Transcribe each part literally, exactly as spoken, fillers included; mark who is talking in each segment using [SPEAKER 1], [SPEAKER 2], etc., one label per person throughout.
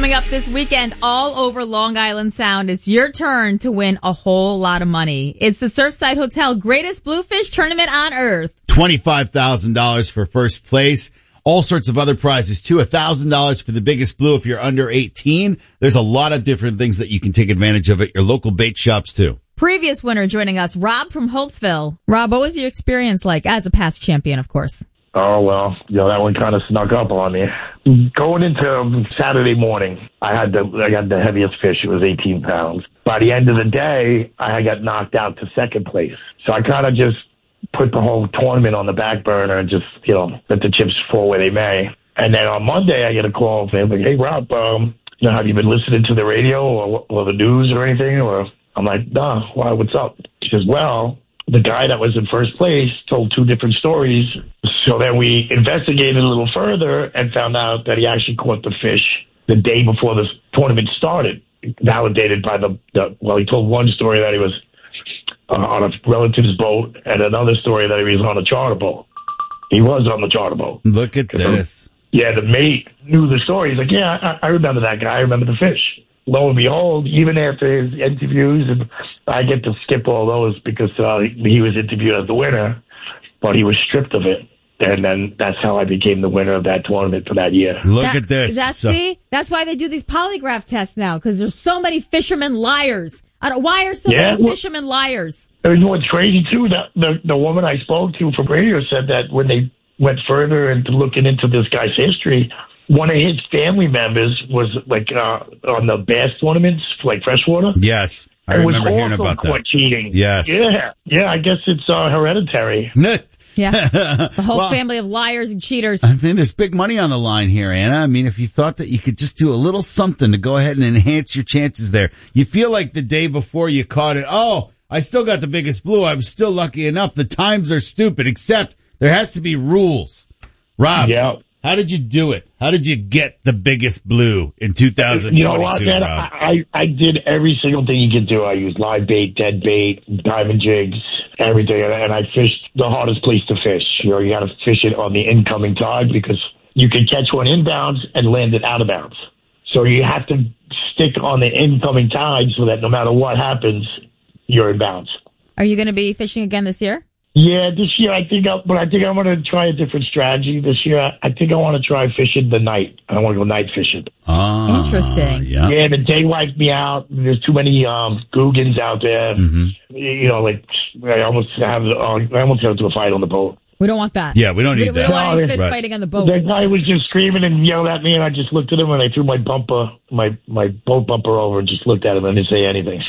[SPEAKER 1] Coming up this weekend, all over Long Island Sound, it's your turn to win a whole lot of money. It's the Surfside Hotel Greatest Bluefish Tournament on Earth.
[SPEAKER 2] twenty-five thousand dollars for first place. All sorts of other prizes, too. one thousand dollars for the biggest blue if you're under eighteen. There's a lot of different things that you can take advantage of at your local bait shops, too.
[SPEAKER 1] Previous winner joining us, Rob from Holtzville. Rob, what was your experience like as a past champion, of course?
[SPEAKER 3] Oh, well, you know, that one kind of snuck up on me. Going into Saturday morning, I had the I got the heaviest fish. It was eighteen pounds. By the end of the day, I got knocked out to second place. So I kind of just put the whole tournament on the back burner and just, you know, let the chips fall where they may. And then on Monday, I get a call saying, like, hey, Rob, um, you know, have you been listening to the radio or, or the news or anything? Or I'm like, no, why, what's up? She says, well, the guy that was in first place told two different stories. So then we investigated a little further and found out that he actually caught the fish the day before the tournament started, validated by the, the well, he told one story that he was uh, on a relative's boat and another story that he was on a charter boat. He was on the charter boat.
[SPEAKER 2] Look at this.
[SPEAKER 3] Yeah, the mate knew the story. He's like, yeah, I, I remember that guy. I remember the fish. Lo and behold, even after his interviews, and I get to skip all those because uh, he was interviewed as the winner, but he was stripped of it. And then that's how I became the winner of that tournament for that year.
[SPEAKER 2] Look
[SPEAKER 1] that,
[SPEAKER 2] at this.
[SPEAKER 1] That's,
[SPEAKER 2] so,
[SPEAKER 1] see, that's why they do these polygraph tests now, because there's so many fishermen liars. I don't, why are so
[SPEAKER 3] yeah,
[SPEAKER 1] many
[SPEAKER 3] well,
[SPEAKER 1] fishermen liars?
[SPEAKER 3] You know what's crazy, too? The, the, the woman I spoke to from radio said that when they went further into looking into this guy's history, one of his family members was like uh, on the bass tournaments, like freshwater.
[SPEAKER 2] Yes, I
[SPEAKER 3] and
[SPEAKER 2] remember
[SPEAKER 3] was
[SPEAKER 2] hearing
[SPEAKER 3] also
[SPEAKER 2] about
[SPEAKER 3] caught
[SPEAKER 2] that.
[SPEAKER 3] Cheating.
[SPEAKER 2] Yes.
[SPEAKER 3] Yeah, yeah. I guess it's uh, hereditary.
[SPEAKER 1] Yeah, the whole
[SPEAKER 2] Well,
[SPEAKER 1] family of liars and cheaters.
[SPEAKER 2] I mean, there's big money on the line here, Anna. I mean, if you thought that you could just do a little something to go ahead and enhance your chances there, you feel like the day before you caught it, oh, I still got the biggest blue. I was still lucky enough. The times are stupid, except there has to be rules. Rob,
[SPEAKER 3] Yeah.
[SPEAKER 2] how did you do it? How did you get the biggest blue in two thousand twenty-two,
[SPEAKER 3] You know what, man?
[SPEAKER 2] Rob?
[SPEAKER 3] I, I did every single thing you could do. I used live bait, dead bait, diamond jigs, everything, and, and I fished the hardest place to fish. You know, you got to fish it on the incoming tide because you can catch one inbounds and land it out of bounds. So you have to stick on the incoming tide so that no matter what happens, you're in bounds.
[SPEAKER 1] Are you going to be fishing again this year?
[SPEAKER 3] Yeah, this year I think, I, but I think I'm going to try a different strategy. This year, I, I think I want to try fishing the night. I don't want to go night fishing.
[SPEAKER 2] Ah,
[SPEAKER 1] Interesting.
[SPEAKER 2] Yeah.
[SPEAKER 3] Yeah, the day wiped me out. There's too many um, Googans out there.
[SPEAKER 2] Mm-hmm.
[SPEAKER 3] You know, like I almost have, uh, I almost got into a fight on the boat.
[SPEAKER 1] We don't want that.
[SPEAKER 2] Yeah, we don't
[SPEAKER 1] We,
[SPEAKER 2] need
[SPEAKER 1] we
[SPEAKER 2] that.
[SPEAKER 1] don't want any
[SPEAKER 3] No,
[SPEAKER 1] fist
[SPEAKER 2] right.
[SPEAKER 1] fighting on the boat.
[SPEAKER 3] The guy was just screaming and yelling at me, and I just looked at him and I threw my bumper, my my boat bumper over, and just looked at him and didn't say anything.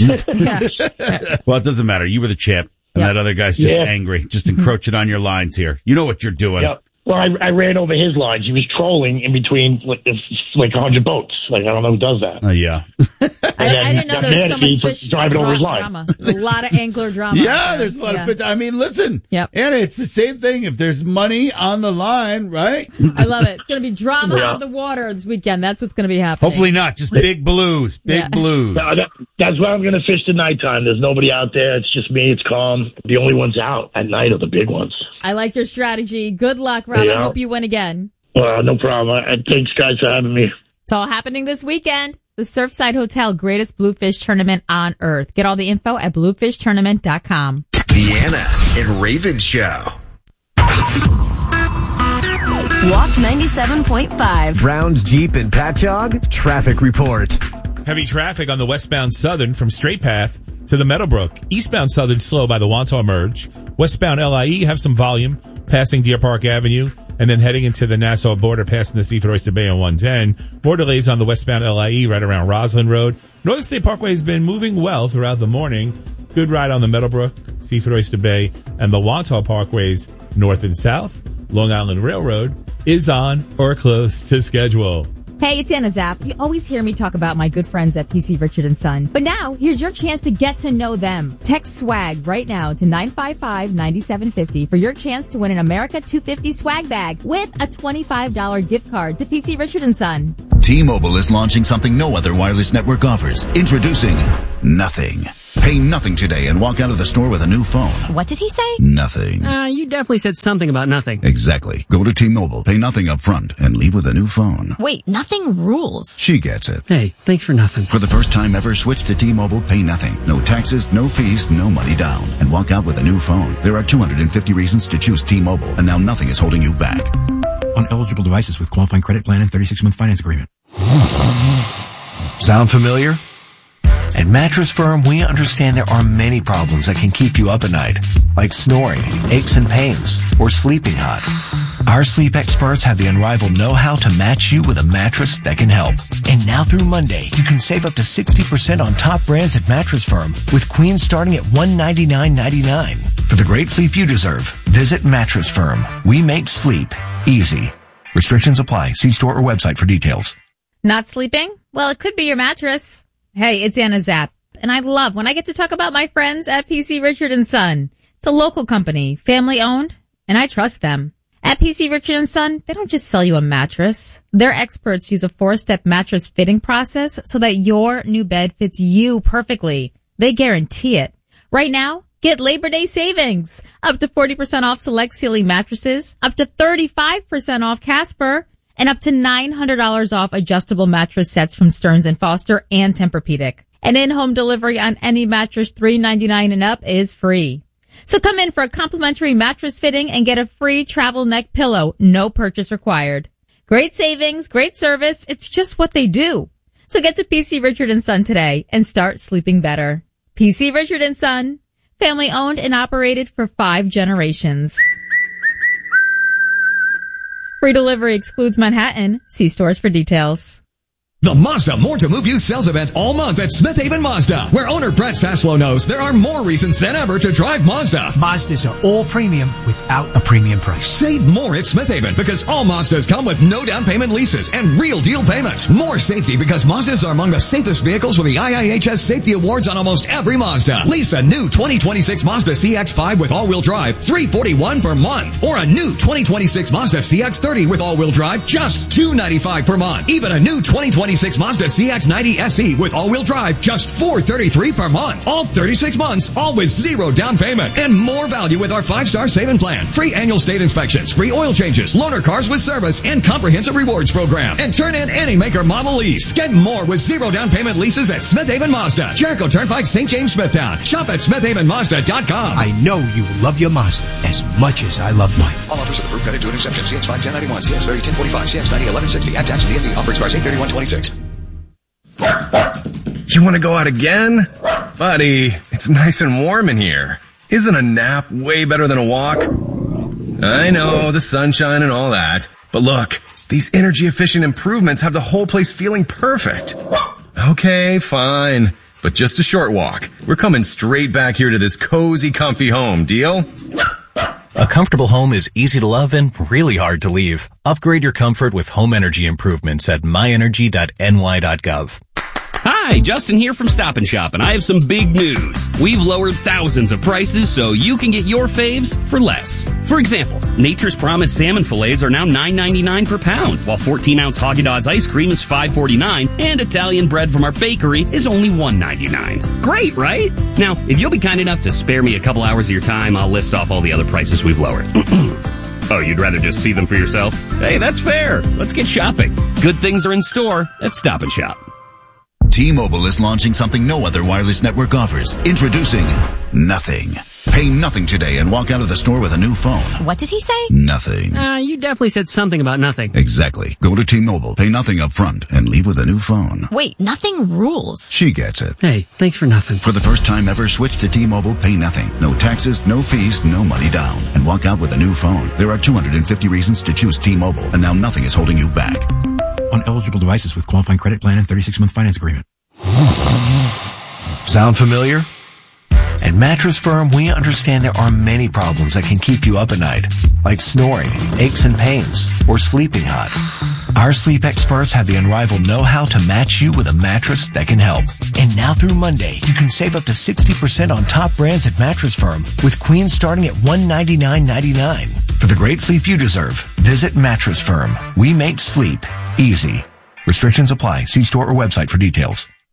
[SPEAKER 1] Yeah.
[SPEAKER 2] Well, it doesn't matter. You were the champ, and
[SPEAKER 1] Yeah.
[SPEAKER 2] that other guy's just
[SPEAKER 3] Yeah.
[SPEAKER 2] angry, just encroaching on your lines here. You know what you're doing.
[SPEAKER 3] Yeah. Well, I, I ran over his lines. He was trolling in between like like a hundred boats. Like I don't know who does that.
[SPEAKER 2] Uh, yeah.
[SPEAKER 1] I, I didn't know
[SPEAKER 3] got
[SPEAKER 1] there was
[SPEAKER 3] mad
[SPEAKER 1] so
[SPEAKER 3] at me
[SPEAKER 1] much
[SPEAKER 3] for
[SPEAKER 1] fish
[SPEAKER 3] driving over his
[SPEAKER 1] dra-
[SPEAKER 3] line.
[SPEAKER 1] drama. A lot of angler drama.
[SPEAKER 2] Yeah, there's a lot
[SPEAKER 1] Yeah.
[SPEAKER 2] of fit. I mean, listen.
[SPEAKER 1] Yep.
[SPEAKER 2] Anna, it's the same thing. If there's money on the line, right?
[SPEAKER 1] I love it. It's going to be drama
[SPEAKER 3] Yeah.
[SPEAKER 1] on the water this weekend. That's what's going to be happening.
[SPEAKER 2] Hopefully not. Just big blues. Big
[SPEAKER 1] Yeah.
[SPEAKER 2] blues.
[SPEAKER 3] No, that, that's why I'm going to fish the nighttime. There's nobody out there. It's just me. It's calm. The only ones out at night are the big ones.
[SPEAKER 1] I like your strategy. Good luck, Rob. I
[SPEAKER 3] Yeah.
[SPEAKER 1] hope you win again.
[SPEAKER 3] Well, no problem. I, thanks, guys, for having me.
[SPEAKER 1] It's all happening this weekend. The Surfside Hotel Greatest Bluefish Tournament on Earth. Get all the info at bluefish tournament dot com.
[SPEAKER 4] The Anna and Raven Show.
[SPEAKER 5] Walk ninety-seven point five.
[SPEAKER 6] Browns Jeep and Patchogue traffic report.
[SPEAKER 7] Heavy traffic on the westbound Southern from Straight Path to the Meadowbrook. Eastbound Southern slow by the Wantagh Merge. Westbound L I E have some volume passing Deer Park Avenue and then heading into the Nassau border passing the Seaford Oyster Bay on one ten. More delays on the westbound L I E right around Roslyn Road. Northern State Parkway has been moving well throughout the morning. Good ride on the Meadowbrook, Seaford Oyster Bay, and the Wantagh Parkways north and south. Long Island Railroad is on or close to schedule.
[SPEAKER 1] Hey, it's Anna Zapp. You always hear me talk about my good friends at P C Richard and Son. But now, here's your chance to get to know them. Text SWAG right now to nine five five, nine seven five zero for your chance to win an America two fifty swag bag with a twenty-five dollars gift card to P C Richard and Son.
[SPEAKER 4] T-Mobile is launching something no other wireless network offers. Introducing Nothing.
[SPEAKER 8] Pay nothing today and walk out of the store with a new phone.
[SPEAKER 5] What did he say?
[SPEAKER 8] Nothing.
[SPEAKER 9] Uh, you definitely said something about nothing.
[SPEAKER 8] Exactly. Go to T-Mobile, pay nothing up front, and leave with a new phone.
[SPEAKER 5] Wait, nothing rules.
[SPEAKER 8] She gets it.
[SPEAKER 9] Hey, thanks for nothing.
[SPEAKER 8] For the first time ever, switch to T-Mobile, pay nothing. No taxes, no fees, no money down. And walk out with a new phone. There are two hundred fifty reasons to choose T-Mobile, and now nothing is holding you back.
[SPEAKER 10] On eligible devices with qualifying credit plan and thirty-six month finance agreement.
[SPEAKER 6] Sound familiar? At Mattress Firm, we understand there are many problems that can keep you up at night, like snoring, aches and pains, or sleeping hot. Our sleep experts have the unrivaled know-how to match you with a mattress that can help. And now through Monday, you can save up to sixty percent on top brands at Mattress Firm, with queens starting at one hundred ninety-nine ninety-nine. For the great sleep you deserve, visit Mattress Firm. We make sleep easy. Restrictions apply. See store or website for details.
[SPEAKER 1] Not sleeping? Well, it could be your mattress. Hey, it's Anna Zapp, and I love when I get to talk about my friends at P C Richard and Son. It's a local company, family owned, and I trust them. At P C Richard and Son, they don't just sell you a mattress. Their experts use a four-step mattress fitting process so that your new bed fits you perfectly. They guarantee it. Right now, get Labor Day savings. Up to forty percent off select Sealy mattresses, up to thirty-five percent off Casper, and up to nine hundred dollars off adjustable mattress sets from Stearns and Foster and Tempur-Pedic. And in-home delivery on any mattress three ninety-nine and up is free. So come in for a complimentary mattress fitting and get a free travel neck pillow. No purchase required. Great savings, great service. It's just what they do. So get to P C Richard and Son today and start sleeping better. P C Richard and Son, family owned and operated for five generations. Free delivery excludes Manhattan. See stores for details.
[SPEAKER 11] The Mazda More to Move You sales event all month at Smith Haven Mazda, where owner Brett Saslow knows there are more reasons than ever to drive Mazda.
[SPEAKER 12] Mazdas are all premium without a premium price.
[SPEAKER 11] Save more at Smith Haven because all Mazdas come with no down payment leases and real deal payments. More safety because Mazdas are among the safest vehicles with the I I H S Safety Awards on almost every Mazda. Lease a new twenty twenty-six Mazda C X five with all-wheel drive, three hundred forty-one dollars per month. Or a new twenty twenty-six Mazda C X thirty with all-wheel drive, just two hundred ninety-five dollars per month. Even a new twenty twenty-six Mazda C X ninety S E with all-wheel drive, just four hundred thirty-three dollars per month. All thirty-six months, all with zero down payment. And more value with our five-star saving plan. Free annual state inspections, free oil changes, loaner cars with service, and comprehensive rewards program. And turn in any make or model lease. Get more with zero down payment leases at Smith Haven Mazda, Jericho Turnpike, Saint James, Smithtown. Shop at smith haven mazda dot com.
[SPEAKER 12] I know you love your Mazda as much as I love mine.
[SPEAKER 13] All offers of approved credit to an exception. C X five ten ninety-one, C X thirty ten forty-five, C X ninety eleven sixty. Add tax to the M V. Offer expires eight thirty-one twenty-six.
[SPEAKER 14] You want to go out again? Buddy, it's nice and warm in here. Isn't a nap way better than a walk? I know, the sunshine and all that. But look, these energy efficient improvements have the whole place feeling perfect. Okay, fine. But just a short walk. We're coming straight back here to this cozy, comfy home. Deal?
[SPEAKER 15] A comfortable home is easy to love and really hard to leave. Upgrade your comfort with home energy improvements at my energy dot n y dot gov.
[SPEAKER 16] Hi, Justin here from Stop and Shop, and I have some big news. We've lowered thousands of prices so you can get your faves for less. For example, Nature's Promise salmon fillets are now nine ninety-nine per pound, while fourteen ounce Haagen-Dazs ice cream is five forty-nine, and Italian bread from our bakery is only one ninety-nine. Great, right? Now, if you'll be kind enough to spare me a couple hours of your time, I'll list off all the other prices we've lowered. Oh, you'd rather just see them for yourself? Hey, that's fair. Let's get shopping. Good things are in store at Stop and Shop.
[SPEAKER 8] T-Mobile is launching something no other wireless network offers. Introducing Nothing. Pay nothing today and walk out of the store with a new phone.
[SPEAKER 5] What did he say?
[SPEAKER 8] Nothing.
[SPEAKER 9] Uh, you definitely said something about nothing.
[SPEAKER 8] Exactly. Go to T-Mobile, pay nothing up front, and leave with a new phone.
[SPEAKER 5] Wait, nothing rules.
[SPEAKER 8] She gets it.
[SPEAKER 9] Hey, thanks for nothing.
[SPEAKER 8] For the first time ever, switch to T-Mobile, pay nothing. No taxes, no fees, no money down. And walk out with a new phone. There are two hundred fifty reasons to choose T-Mobile, and now nothing is holding you back.
[SPEAKER 10] On eligible devices with qualifying credit plan and thirty-six month finance agreement.
[SPEAKER 6] Sound familiar? At Mattress Firm, we understand there are many problems that can keep you up at night, like snoring, aches and pains, or sleeping hot. Our sleep experts have the unrivaled know-how to match you with a mattress that can help. And now through Monday, you can save up to sixty percent on top brands at Mattress Firm, with queens starting at one hundred ninety-nine ninety-nine. For the great sleep you deserve, visit Mattress Firm. We make sleep easy. Restrictions apply. See store or website for details.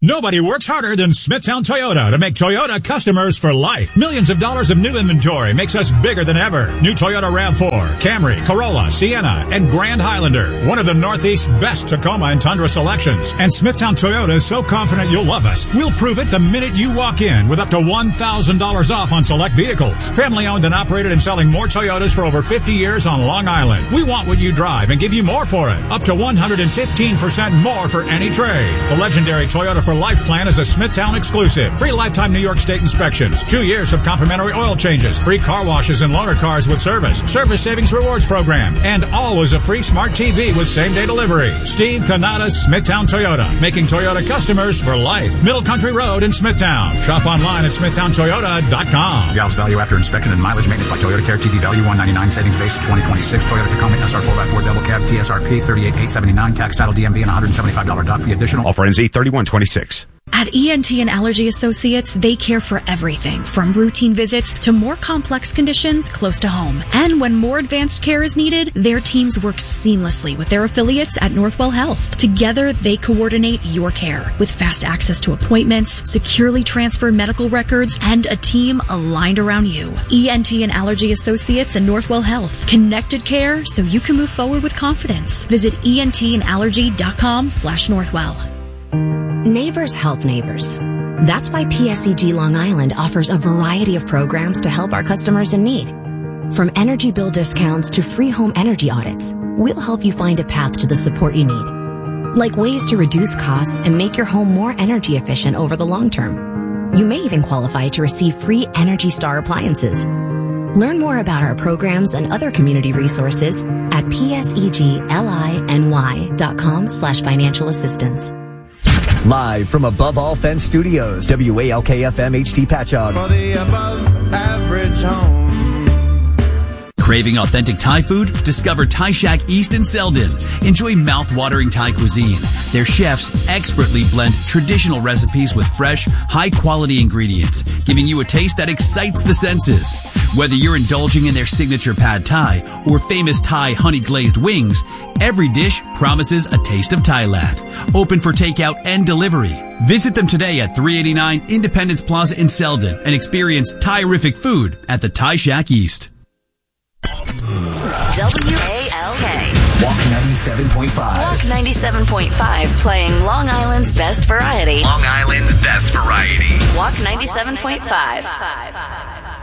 [SPEAKER 17] Nobody works harder than Smithtown Toyota to make Toyota customers for life. Millions of dollars of new inventory makes us bigger than ever. New Toyota RAV four, Camry, Corolla, Sienna, and Grand Highlander. One of the Northeast's best Tacoma and Tundra selections. And Smithtown Toyota is so confident you'll love us. We'll prove it the minute you walk in with up to one thousand dollars off on select vehicles. Family owned and operated and selling more Toyotas for over fifty years on Long Island. We want what you drive and give you more for it. Up to one hundred fifteen percent more for any trade. The legendary Toyota for Life plan is a Smithtown exclusive. Free lifetime New York State inspections. Two years of complimentary oil changes. Free car washes and loaner cars with service. Service Savings Rewards program. And always a free smart T V with same day delivery. Steve Canada, Smithtown Toyota. Making Toyota customers for life. Middle Country Road in Smithtown. Shop online at smithtown toyota dot com.
[SPEAKER 18] Gals value after inspection and mileage maintenance by Toyota Care. T V value one ninety-nine. Savings base twenty twenty-six. Toyota Tacoma S R four by four double cab. T S R P thirty-eight eight seventy-nine. Tax title D M V and one hundred seventy-five dollars doc fee additional.
[SPEAKER 19] Offer ends eight thirty-one twenty-six.
[SPEAKER 20] At E N T and Allergy Associates, they care for everything from routine visits to more complex conditions close to home. And when more advanced care is needed, their teams work seamlessly with their affiliates at Northwell Health. Together, they coordinate your care with fast access to appointments, securely transferred medical records, and a team aligned around you. E N T and Allergy Associates and Northwell Health. Connected care so you can move forward with confidence. Visit entandallergy.com slash Northwell.
[SPEAKER 21] Neighbors help neighbors. That's why P S E G Long Island offers a variety of programs to help our customers in need. From energy bill discounts to free home energy audits, we'll help you find a path to the support you need. Like ways to reduce costs and make your home more energy efficient over the long term. You may even qualify to receive free Energy Star appliances. Learn more about our programs and other community resources at pseglyny.com slash financial assistance.
[SPEAKER 22] Live from Above All Fence Studios, W A L K F M H D Patchogue.
[SPEAKER 23] For the above average home.
[SPEAKER 24] Craving authentic Thai food? Discover Thai Shack East in Selden. Enjoy mouth-watering Thai cuisine. Their chefs expertly blend traditional recipes with fresh, high-quality ingredients, giving you a taste that excites the senses. Whether you're indulging in their signature pad Thai or famous Thai honey-glazed wings, every dish promises a taste of Thailand. Open for takeout and delivery. Visit them today at three eighty-nine Independence Plaza in Selden and experience Thai-rific food at the Thai Shack East.
[SPEAKER 25] W A L K.
[SPEAKER 6] Walk ninety-seven point five.
[SPEAKER 25] Walk ninety-seven point five, playing Long Island's best variety.
[SPEAKER 4] Long Island's best variety.
[SPEAKER 25] Walk ninety-seven point five.